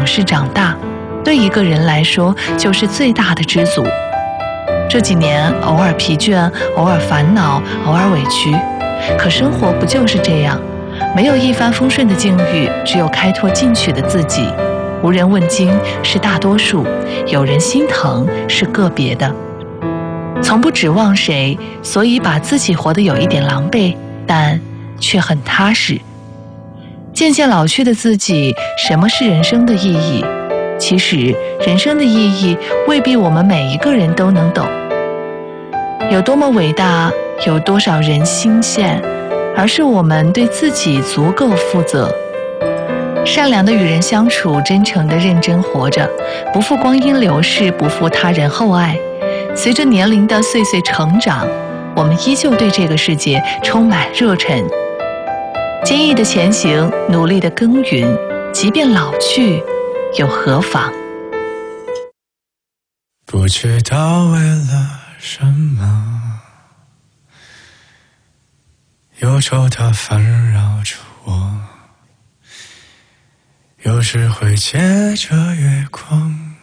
懂事长大，对一个人来说就是最大的知足。这几年偶尔疲倦，偶尔烦恼，偶尔委屈，可生活不就是这样？没有一帆风顺的境遇，只有开拓进取的自己。无人问津是大多数，有人心疼是个别的。从不指望谁，所以把自己活得有一点狼狈，但却很踏实。渐渐老去的自己，什么是人生的意义？其实人生的意义未必我们每一个人都能懂。有多么伟大，有多少人心羡，而是我们对自己足够负责。善良的与人相处，真诚的认真活着，不负光阴流逝，不负他人厚爱。随着年龄的岁岁成长，我们依旧对这个世界充满热忱，坚毅的前行，努力的耕耘，即便老去又何妨？ 不知道为了什么，忧愁它烦扰着我，有时会借着月光